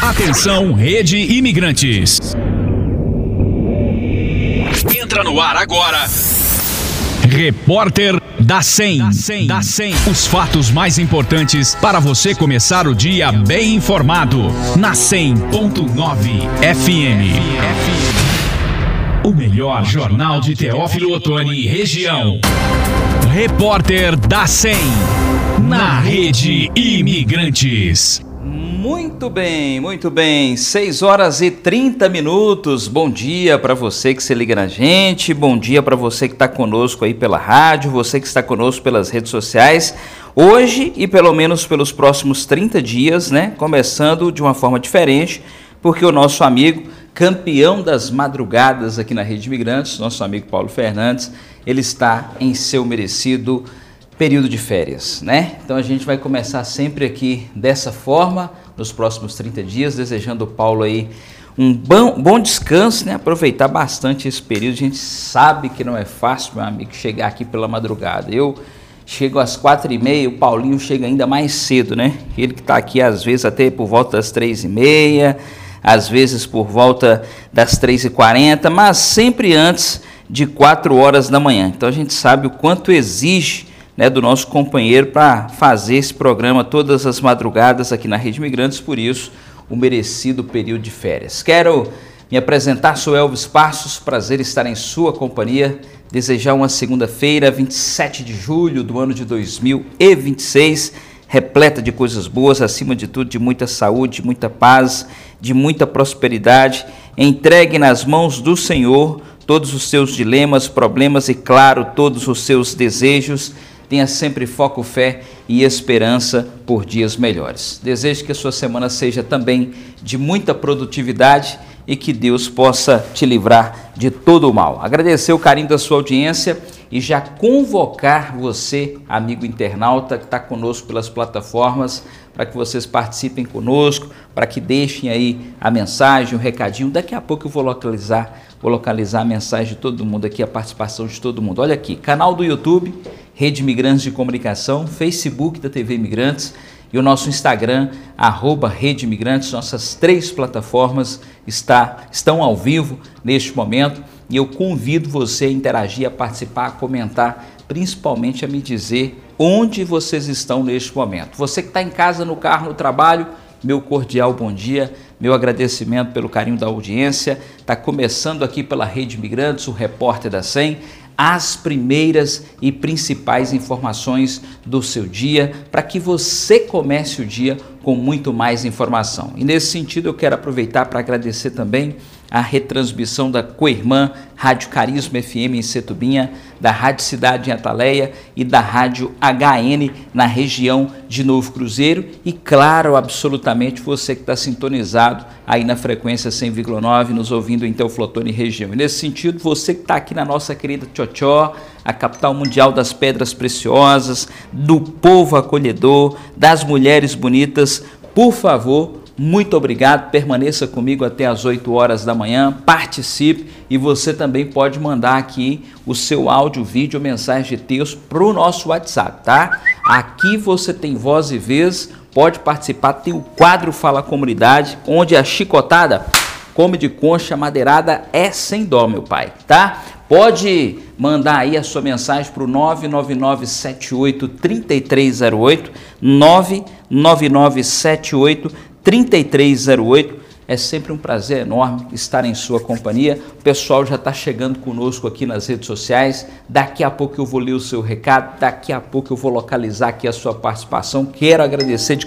Atenção, Rede Imigrantes. Entra no ar agora. Repórter da 100. Os fatos mais importantes para você começar o dia bem informado. Na 100.9 FM. O melhor jornal de Teófilo Otoni e região. Repórter da 100. Na Rede Imigrantes. Muito bem, 6 horas e 30 minutos, bom dia para você que se liga na gente, bom dia para você que está conosco aí pela rádio, você que está conosco pelas redes sociais, hoje e pelo menos pelos próximos 30 dias, né, começando de uma forma diferente, porque o nosso amigo, campeão das madrugadas aqui na Rede Imigrantes, nosso amigo Paulo Fernandes, ele está em seu merecido período de férias, né? Então a gente vai começar sempre aqui dessa forma, nos próximos 30 dias, desejando ao Paulo aí um bom descanso, né? Aproveitar bastante esse período. A gente sabe que não é fácil, meu amigo, chegar aqui pela madrugada. Eu chego às 4h30, o Paulinho chega ainda mais cedo, né? Ele que está aqui às vezes até por volta das 3h30, às vezes por volta das 3h40, mas sempre antes de 4 horas da manhã. Então a gente sabe o quanto exige, né, do nosso companheiro para fazer esse programa todas as madrugadas aqui na Rede Imigrantes, por isso o merecido período de férias. Quero me apresentar, sou Elvis Passos, prazer estar em sua companhia, desejar uma segunda-feira, 27 de julho do ano de 2026, repleta de coisas boas, acima de tudo de muita saúde, de muita paz, de muita prosperidade, entregue nas mãos do Senhor todos os seus dilemas, problemas e, claro, todos os seus desejos. Tenha sempre foco, fé e esperança por dias melhores. Desejo que a sua semana seja também de muita produtividade e que Deus possa te livrar de todo o mal. Agradecer o carinho da sua audiência e já convocar você, amigo internauta, que está conosco pelas plataformas, para que vocês participem conosco, para que deixem aí a mensagem, o recadinho. Daqui a pouco eu vou localizar a mensagem de todo mundo aqui, a participação de todo mundo. Olha aqui, canal do YouTube, Rede Imigrantes de Comunicação, Facebook da TV Imigrantes e o nosso Instagram, @Rede Imigrantes. Nossas 3 plataformas estão ao vivo neste momento e eu convido você a interagir, a participar, a comentar, principalmente a me dizer onde vocês estão neste momento. Você que está em casa, no carro, no trabalho, meu cordial bom dia, meu agradecimento pelo carinho da audiência. Está começando aqui pela Rede Imigrantes, o Repórter da 100, as primeiras e principais informações do seu dia, para que você comece o dia com muito mais informação. E nesse sentido eu quero aproveitar para agradecer também a retransmissão da Coirmã, Rádio Carisma FM em Setubinha, da Rádio Cidade em Ataleia e da Rádio HN na região de Novo Cruzeiro e, claro, absolutamente você que está sintonizado aí na frequência 100,9, nos ouvindo em Teófilo Otoni região. E nesse sentido, você que está aqui na nossa querida Tchotchó, a capital mundial das pedras preciosas, do povo acolhedor, das mulheres bonitas, por favor, muito obrigado, permaneça comigo até às 8 horas da manhã, participe e você também pode mandar aqui o seu áudio, vídeo, mensagem de texto para o nosso WhatsApp, tá? Aqui você tem voz e vez, pode participar, tem o quadro Fala Comunidade, onde a chicotada come de concha, madeirada é sem dó, meu pai, tá? Pode mandar aí a sua mensagem para o 99978-3308, 99978-3308. É sempre um prazer enorme estar em sua companhia. O pessoal já está chegando conosco aqui nas redes sociais. Daqui a pouco eu vou ler o seu recado, daqui a pouco eu vou localizar aqui a sua participação. Quero agradecer de